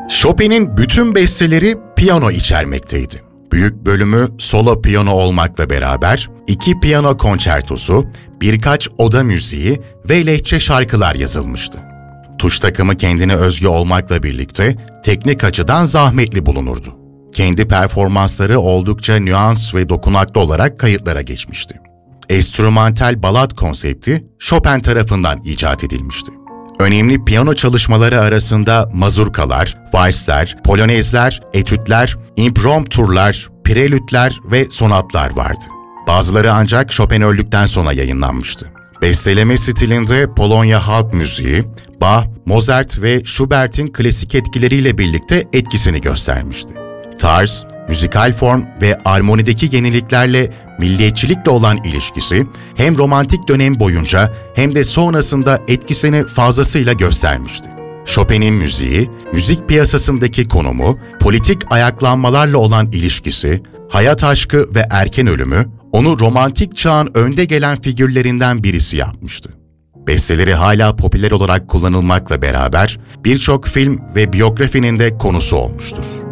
Chopin'in bütün besteleri piyano içermekteydi. Büyük bölümü solo piyano olmakla beraber 2 piyano konçertosu, birkaç oda müziği ve lehçe şarkılar yazılmıştı. Tuş takımı kendine özgü olmakla birlikte teknik açıdan zahmetli bulunurdu. Kendi performansları oldukça nüans ve dokunaklı olarak kayıtlara geçmişti. Enstrümantal balat konsepti Chopin tarafından icat edilmişti. Önemli piyano çalışmaları arasında mazurkalar, valsler, polonezler, etütler, impromptular, prelütler ve sonatlar vardı. Bazıları ancak Chopin öldükten sonra yayınlanmıştı. Besteleme stilinde Polonya halk müziği, Bach, Mozart ve Schubert'in klasik etkileriyle birlikte etkisini göstermişti. Tarz, müzikal form ve armonideki yeniliklerle milliyetçilikle olan ilişkisi hem romantik dönem boyunca hem de sonrasında etkisini fazlasıyla göstermişti. Chopin'in müziği, müzik piyasasındaki konumu, politik ayaklanmalarla olan ilişkisi, hayat aşkı ve erken ölümü onu romantik çağın önde gelen figürlerinden birisi yapmıştı. Besteleri hala popüler olarak kullanılmakla beraber birçok film ve biyografinin de konusu olmuştur.